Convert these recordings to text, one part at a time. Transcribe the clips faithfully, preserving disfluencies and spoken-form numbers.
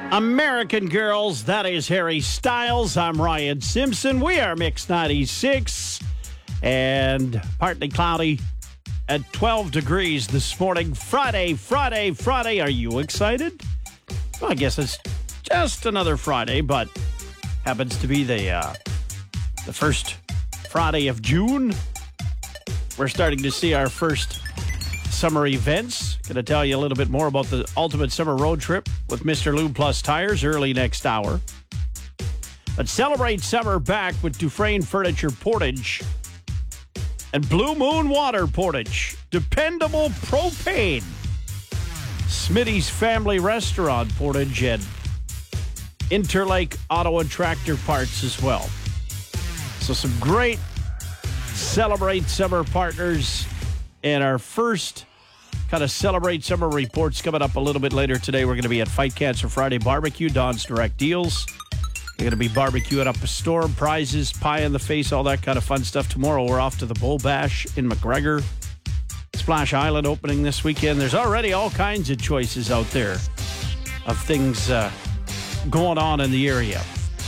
American Girls, that is Harry Styles. I'm Ryan Simpson. We are Mix ninety-six and partly cloudy at twelve degrees this morning. Friday, Friday, Friday. Are you excited? Well, I guess it's just another Friday, but happens to be the uh, the first Friday of June. We're starting to see our first summer events. Going to tell you a little bit more about the Ultimate Summer Road Trip with Mister Lube Plus Tires early next hour. But celebrate summer back with Dufresne Furniture Portage and Blue Moon Water Portage. Dependable propane. Smitty's Family Restaurant Portage and Interlake Auto and Tractor Parts as well. So some great Celebrate Summer partners. And our first kind of Celebrate Summer reports coming up a little bit later today. We're going to be at Fight Cancer Friday Barbecue, Don's Direct Deals. We're going to be barbecuing up a storm, prizes, pie in the face, all that kind of fun stuff. Tomorrow we're off to the Bull Bash in McGregor. Splash Island opening this weekend. There's already all kinds of choices out there of things uh, going on in the area.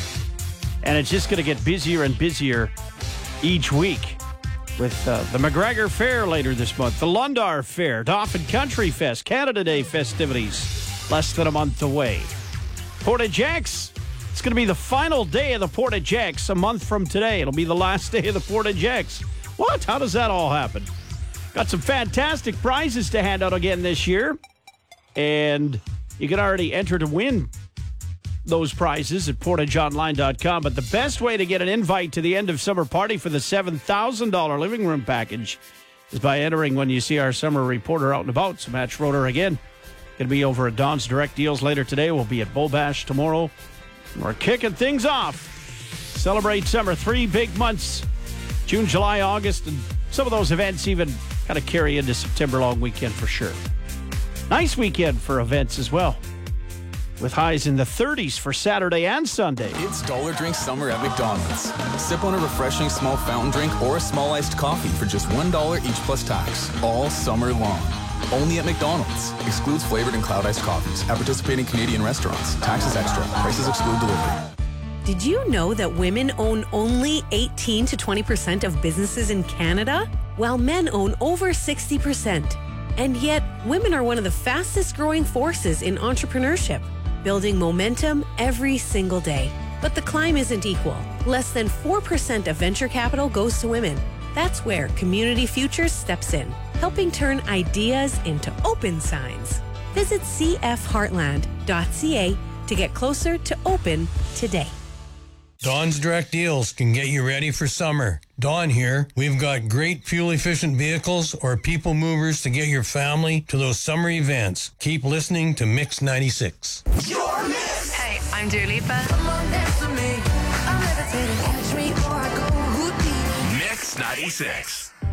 And it's just going to get busier and busier each week. With uh, the McGregor Fair later this month, the Lundar Fair, Dauphin Country Fest, Canada Day festivities, less than a month away. Portage X, it's going to be the final day of the Portage X a month from today. It'll be the last day of the Portage X. What? How does that all happen? Got some fantastic prizes to hand out again this year. And you can already enter to win those prizes at portage online dot com. But the best way to get an invite to the end of summer party for the seven thousand dollars living room package is by entering when you see our summer reporter out and about. So Matt Schroeder again, going to be over at Don's Direct Deals later today. We'll be at Bull Bash tomorrow. We're kicking things off. Celebrate summer, three big months, June, July, August, and some of those events even kind of carry into September long weekend for sure. Nice weekend for events as well, with highs in the thirties for Saturday and Sunday. It's Dollar Drink Summer at McDonald's. Sip on a refreshing small fountain drink or a small iced coffee for just one dollar each plus tax, all summer long. Only at McDonald's. Excludes flavored and cloud iced coffees at participating Canadian restaurants. Taxes extra. Prices exclude delivery. Did you know that women own only eighteen to twenty percent of businesses in Canada, while men own over sixty percent? And yet, women are one of the fastest growing forces in entrepreneurship, building momentum every single day. But the climb isn't equal. Less than four percent of venture capital goes to women. That's where Community Futures steps in, helping turn ideas into open signs. Visit c f heartland dot c a to get closer to open today. Don's Direct Deals can get you ready for summer. Don here. We've got great fuel-efficient vehicles or people movers to get your family to those summer events. Keep listening to Mix ninety-six. Your Mix. Hey, I'm Dua Lipa. Come on, dance with me. I'm levitating. Catch me or I go hoot deep. Mix ninety-six.